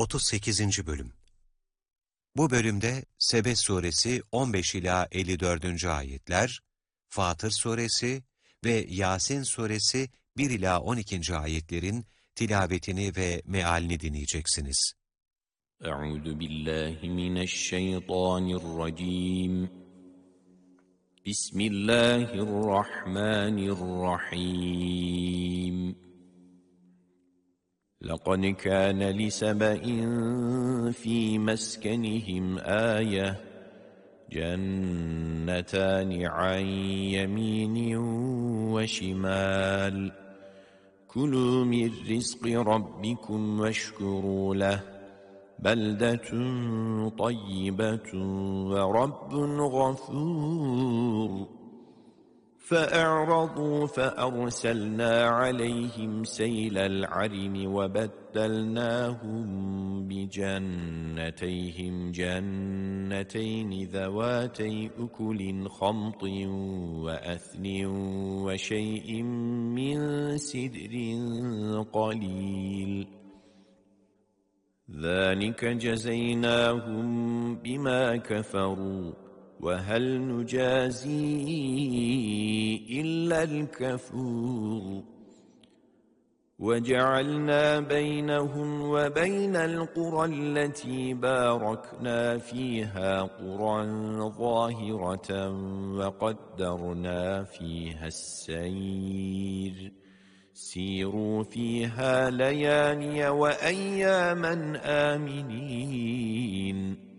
38. Bölüm. Bu bölümde Sebe suresi 15 ila 54. ayetler, Fatır suresi ve Yasin suresi 1 ila 12. ayetlerin tilavetini ve mealini dinleyeceksiniz. Euzu billahi mineşşeytanirracim. Bismillahirrahmanirrahim. لقد كان لسبإ في مسكنهم آية جنتان عن يمين وشمال كلوا من رزق ربكم واشكروا له بلدة طيبة ورب غفور فأعرضوا فأرسلنا عليهم سيل العرم وبدلناهم بجنتيهم جنتين ذواتي أكل خمط وأثل وشيء من سدر قليل ذلك جزيناهم بما كفروا وهل نجازي إلا الكفور وجعلنا بينهم وبين القرى التي باركنا فيها قرى ظاهرة وقدرنا فيها السير سيروا فيها ليالي وأياما آمنين